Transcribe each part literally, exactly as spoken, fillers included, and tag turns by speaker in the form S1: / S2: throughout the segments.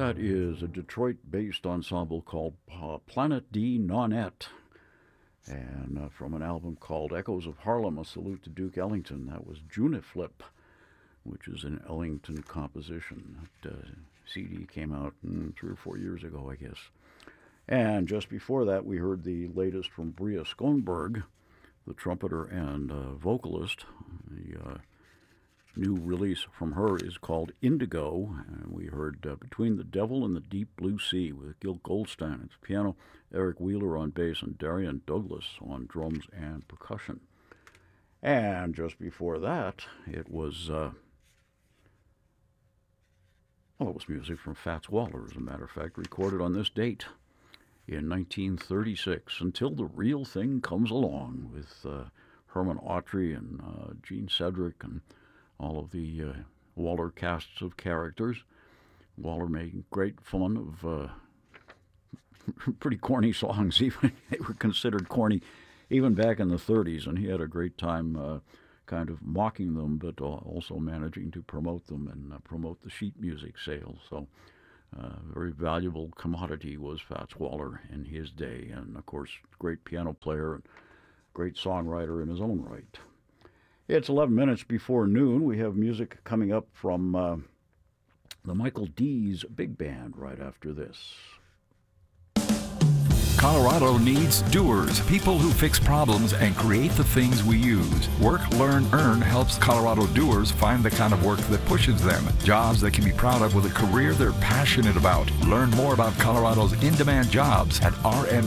S1: That is a Detroit-based ensemble called uh, Planet D Nonette. And uh, from an album called Echoes of Harlem, a salute to Duke Ellington. That was Juniflip, which is an Ellington composition. That uh, C D came out mm, three or four years ago, I guess. And just before that, we heard the latest from Bria Skånberg, the trumpeter and uh, vocalist. The uh, new release from her is called Indigo, and we heard uh, Between the Devil and the Deep Blue Sea with Gil Goldstein at the piano, Eric Wheeler on bass, and Darian Douglas on drums and percussion. And just before that, it was, uh, well, it was music from Fats Waller, as a matter of fact, recorded on this date in nineteen thirty-six, Until the Real Thing Comes Along, with uh, Herman Autry and uh, Gene Cedric and all of the uh, Waller casts of characters. Waller made great fun of uh, pretty corny songs. Even they were considered corny even back in the thirties, and he had a great time uh, kind of mocking them, but also managing to promote them and uh, promote the sheet music sales. So a uh, very valuable commodity was Fats Waller in his day, and of course, great piano player and great songwriter in his own right. It's eleven minutes before noon. We have music coming up from uh, the Michael Dees Big Band right after this.
S2: Colorado needs doers, people who fix problems and create the things we use. Work, Learn, Earn helps Colorado doers find the kind of work that pushes them. Jobs they can be proud of with a career they're passionate about. Learn more about Colorado's in-demand jobs at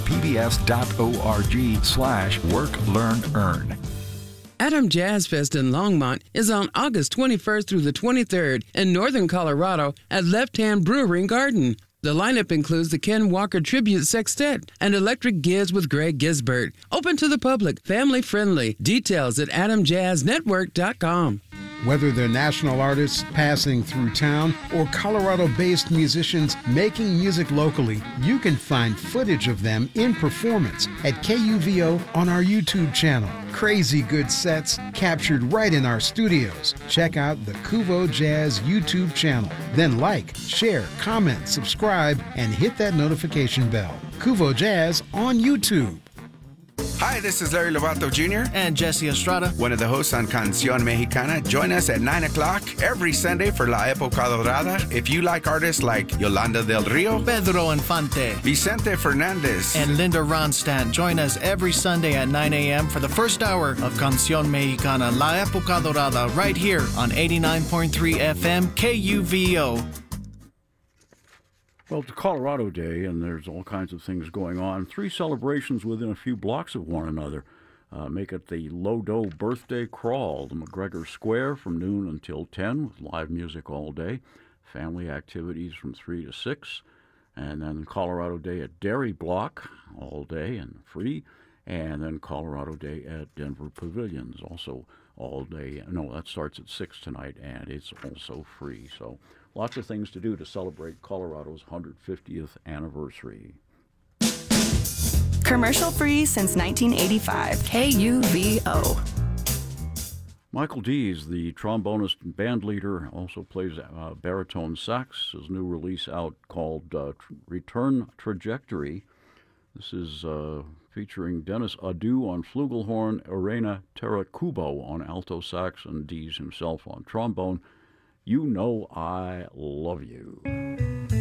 S2: rmpbs.org slash work, learn, earn.
S3: Adam Jazz Fest in Longmont is on August twenty-first through the twenty-third in northern Colorado at Left Hand Brewery and Garden. The lineup includes the Ken Walker Tribute Sextet and Electric Giz with Greg Gisbert. Open to the public, family friendly. Details at adam jazz network dot com.
S4: Whether they're national artists passing through town or Colorado-based musicians making music locally, you can find footage of them in performance at K U V O on our YouTube channel. Crazy good sets captured right in our studios. Check out the Kuvo Jazz YouTube channel. Then like, share, comment, subscribe, and hit that notification bell. Kuvo Jazz on YouTube.
S5: Hi, this is Larry Lovato Junior
S6: and Jesse Estrada,
S5: one of the hosts on Canción Mexicana. Join us at nine o'clock every Sunday for La Época Dorada. If you like artists like Yolanda del Rio,
S6: Pedro Infante,
S5: Vicente Fernandez,
S6: and Linda Ronstadt, join us every Sunday at nine a.m. for the first hour of Canción Mexicana, La Época Dorada, right here on eighty-nine point three F M K U V O.
S1: Well, it's Colorado Day, and there's all kinds of things going on. Three celebrations within a few blocks of one another uh, make it the Lodo Birthday Crawl, the McGregor Square from noon until ten, with live music all day, family activities from three to six, and then Colorado Day at Dairy Block all day and free, and then Colorado Day at Denver Pavilions also all day. No, that starts at six tonight, and it's also free. So lots of things to do to celebrate Colorado's one hundred fiftieth anniversary.
S7: Commercial free since nineteen eighty-five. K U V O.
S1: Michael Dees, the trombonist and band leader, also plays uh, baritone sax. His new release out called uh, Return Trajectory. This is uh, featuring Dennis Adu on flugelhorn, Irena Terracubo on alto sax, and Dees himself on trombone. You Know I Love You.